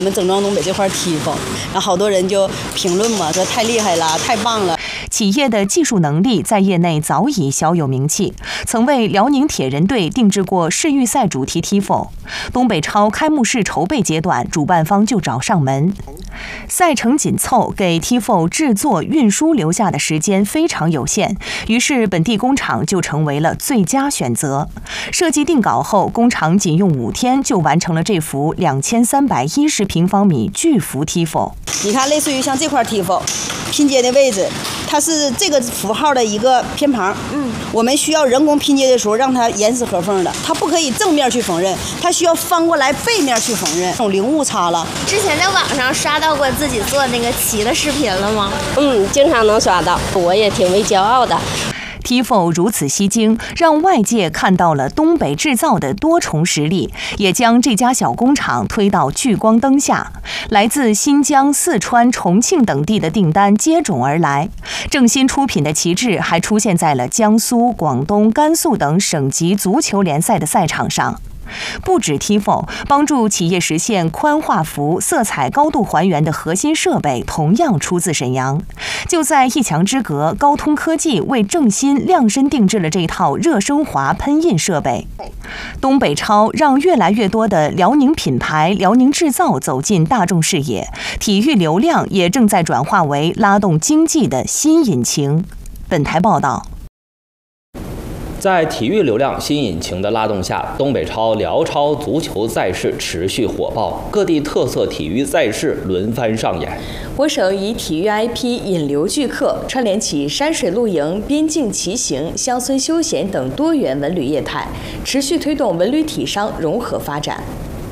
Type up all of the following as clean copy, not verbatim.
我们整装东北这块TIFO，然后好多人就评论嘛，说太厉害了，太棒了。 企业的技术能力在业内早已小有名气，曾为辽宁铁人队定制过世预赛主题TIFO。东北超开幕式筹备阶段，主办方就找上门。赛程紧凑，给TIFO制作运输留下的时间非常有限，于是本地工厂就成为了最佳选择。设计定稿后，工厂仅用5天就完成了这幅2310平方米巨幅TIFO。 你看，类似于像这块TIFO，拼接的位置，它是这个符号的一个偏旁。我们需要人工拼接的时候，让它严丝合缝的，它不可以正面去缝纫，它需要翻过来背面去缝纫，这种零误差了。 之前在网上刷到过自己做那个旗的视频了吗？ 经常能刷到，我也挺为骄傲的。 TIFO 如此吸睛，让外界看到了东北制造的多重实力，也将这家小工厂推到聚光灯下。来自新疆、四川、重庆等地的订单接踵而来。正新出品的旗帜还出现在了江苏、广东、甘肃等省级足球联赛的赛场上。不止TIFO，帮助企业实现宽画幅、色彩高度还原的核心设备同样出自沈阳。就在一墙之隔，高通科技为正新量身定制了这套热升华喷印设备。东北超让越来越多的辽宁品牌、辽宁制造走进大众视野，体育流量也正在转化为拉动经济的新引擎。本台报道。 在体育流量新引擎的拉动下，东北超、辽超足球赛事持续火爆，各地特色体育赛事轮番上演。 我省以体育 IP 引流聚客，串联起山水露营、边境骑行、乡村休闲等多元文旅业态，持续推动文旅体商融合发展。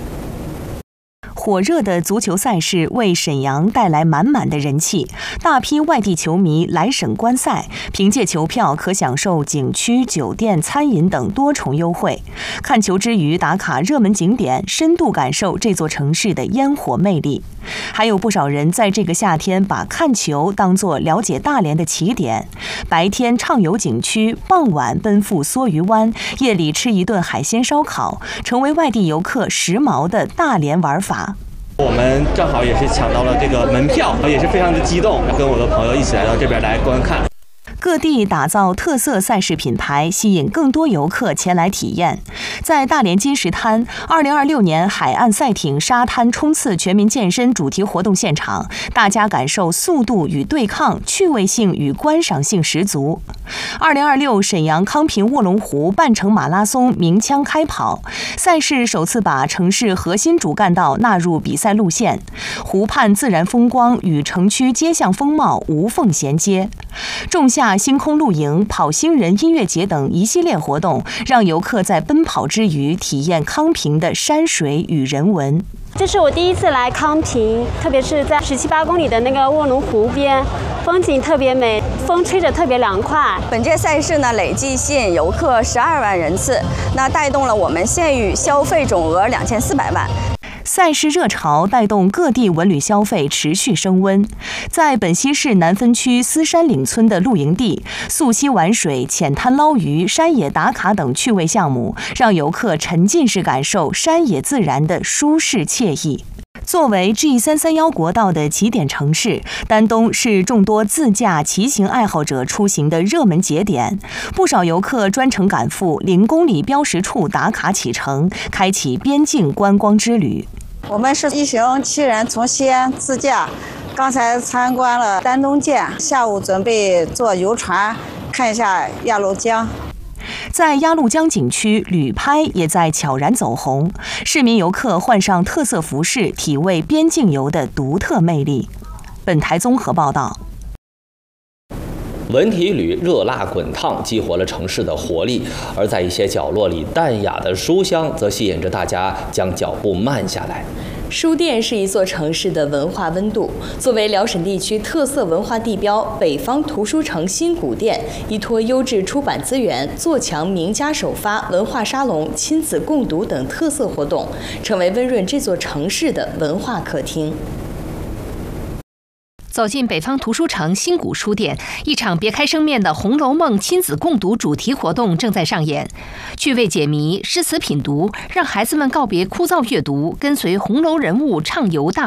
火热的足球赛事为沈阳带来满满的人气，大批外地球迷来省观赛，凭借球票可享受景区、酒店、餐饮等多重优惠。看球之余打卡热门景点，深度感受这座城市的烟火魅力。还有不少人在这个夏天把看球当作了解大连的起点，白天畅游景区，傍晚奔赴梭鱼湾，夜里吃一顿海鲜烧烤，成为外地游客时髦的大连玩法。 我们正好也是抢到了这个门票，也是非常的激动，跟我的朋友一起来到这边来观看。 各地打造特色赛事品牌，吸引更多游客前来体验。在大连金石滩，2026年海岸赛艇沙滩冲刺全民健身主题活动现场，大家感受速度与对抗，趣味性与观赏性十足。2026沈阳康平卧龙湖半程马拉松鸣枪开跑，赛事首次把城市核心主干道纳入比赛路线，湖畔自然风光与城区街巷风貌无缝衔接。仲夏星空露营、跑星人音乐节等一系列活动，让游客在奔跑之余体验康平的山水与人文。 这是我第一次来康平，特别是在17、8公里的那个卧龙湖边，风景特别美，风吹着特别凉快。 本届赛事呢，累计吸引游客12万人次，那带动了我们县域消费总额2400万。 赛事热潮带动各地文旅消费持续升温。在本溪市南分区思山岭村的露营地，溯溪玩水、浅滩捞鱼、山野打卡等趣味项目，让游客沉浸式感受山野自然的舒适惬意。作为 G331 国道的起点城市，丹东是众多自驾骑行爱好者出行的热门节点，不少游客专程赶赴0公里标识处打卡启程，开启边境观光之旅。 我们是一行7人从西安自驾，刚才参观了丹东舰，下午准备坐游船看一下鸭绿江。 在鸭绿江景区，旅拍也在悄然走红，市民游客换上特色服饰，体味边境游的独特魅力。本台综合报道。 文体旅热辣滚烫，激活了城市的活力；而在一些角落里，淡雅的书香则吸引着大家将脚步慢下来。 书店是一座城市的文化温度。作为辽沈地区特色文化地标，北方图书城新古店依托优质出版资源，做强名家首发、文化沙龙、亲子共读等特色活动，成为温润这座城市的文化客厅。 走进北方图书城新古书店，一场别开生面的《红楼梦》亲子共读主题活动正在上演。趣味解谜、诗词品读，让孩子们告别枯燥阅读，跟随红楼人物畅游大